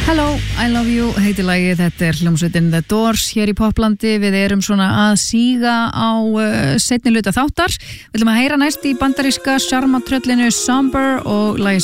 Hello, I love you, heiti lagið, þetta hljómsveitin The Doors hér í Poplandi. Við erum svona að síga á seinni hluta þáttar. Við ætlum að heyra næst í bandaríska sjarmatröllinu Somber og lagið